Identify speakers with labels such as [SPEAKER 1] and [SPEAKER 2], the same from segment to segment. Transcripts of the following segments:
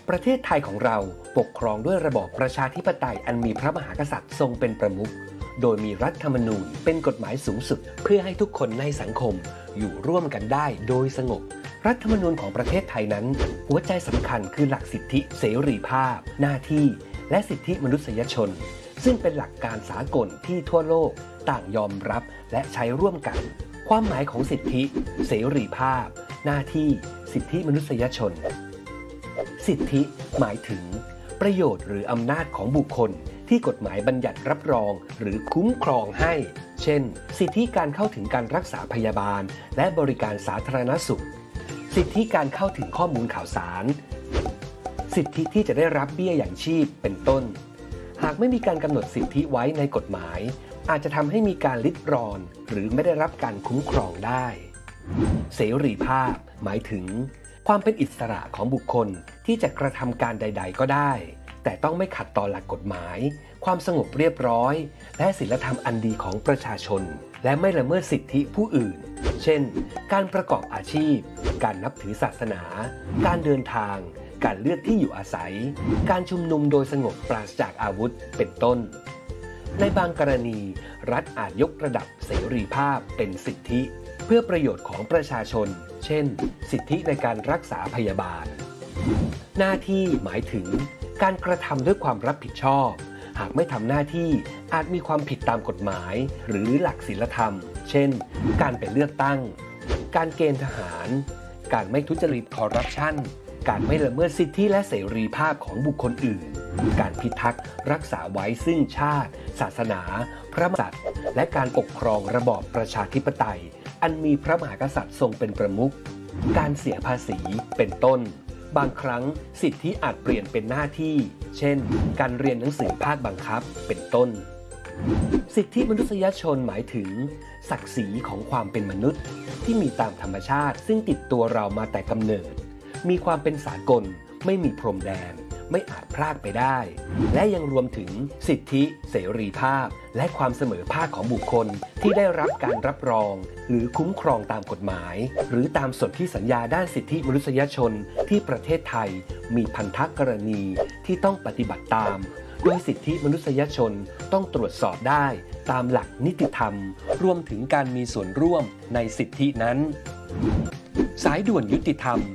[SPEAKER 1] ประเทศไทยของเราปกครองด้วยระบอบประชาธิปไตยอันมีพระมหากษัตริย์ทรงเป็นประมุขโดยมีรัฐธรรมนูญเป็นกฎหมายสูงสุดเพื่อให้ทุกคนในสังคมอยู่ร่วมกันได้โดยสงบรัฐธรรมนูญของประเทศไทยนั้นหัวใจสำคัญคือหลักสิทธิเสรีภาพหน้าที่และสิทธิมนุษยชนซึ่งเป็นหลักการสากลที่ทั่วโลกต่างยอมรับและใช้ร่วมกันความหมายของสิทธิเสรีภาพหน้าที่สิทธิมนุษยชนสิทธิหมายถึงประโยชน์หรืออำนาจของบุคคลที่กฎหมายบัญญัติรับรองหรือคุ้มครองให้เช่นสิทธิการเข้าถึงการรักษาพยาบาลและบริการสาธารณสุขสิทธิการเข้าถึงข้อมูลข่าวสารสิทธิที่จะได้รับเบี้ยอย่างชีพเป็นต้นหากไม่มีการกำหนดสิทธิไว้ในกฎหมายอาจจะทำให้มีการลิดรอนหรือไม่ได้รับการคุ้มครองได้เสรีภาพหมายถึงความเป็นอิสระของบุคคลที่จะกระทำการใดๆก็ได้แต่ต้องไม่ขัดต่อหลักกฎหมายความสงบเรียบร้อยและศีลธรรมอันดีของประชาชนและไม่ละเมิดสิทธิผู้อื่นเช่นการประกอบอาชีพการนับถือศาสนาการเดินทางการเลือกที่อยู่อาศัยการชุมนุมโดยสงบปราศจากอาวุธเป็นต้นในบางกรณีรัฐอาจยกระดับเสรีภาพเป็นสิทธิเพื่อประโยชน์ของประชาชนเช่นสิทธิในการรักษาพยาบาลหน้าที่หมายถึงการกระทำด้วยความรับผิดชอบหากไม่ทำหน้าที่อาจมีความผิดตามกฎหมายหรือหลักศีลธรรมเช่นการไปเลือกตั้งการเกณฑ์ทหารการไม่ทุจริตคอร์รัปชันการไม่ละเมิดสิทธิและเสรีภาพของบุคคลอื่นการพิทักษ์รักษาไว้ซึ่งชาติศาสนาพระมหากษัตริย์และการปกครองระบอบประชาธิปไตยอันมีพระมหากษัตริย์ทรงเป็นประมุขการเสียภาษีเป็นต้นบางครั้งสิทธิอาจเปลี่ยนเป็นหน้าที่เช่นการเรียนหนังสือภาคบังคับเป็นต้นสิทธิมนุษยชนหมายถึงศักดิ์ศรีของความเป็นมนุษย์ที่มีตามธรรมชาติซึ่งติดตัวเรามาแต่กำเนิดมีความเป็นสากลไม่มีพรมแดนไม่อาจพรากไปได้และยังรวมถึงสิทธิเสรีภาพและความเสมอภาคของบุคคลที่ได้รับการรับรองหรือคุ้มครองตามกฎหมายหรือตามสนธิสัญญาด้านสิทธิมนุษยชนที่ประเทศไทยมีพันธกรณีที่ต้องปฏิบัติตามโดยสิทธิมนุษยชนต้องตรวจสอบได้ตามหลักนิติธรรมรวมถึงการมีส่วนร่วมในสิทธินั้นสายด่วนยุติธรรม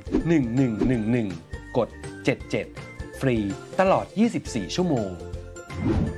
[SPEAKER 1] 1111กด77ฟรีตลอด24ชั่วโมง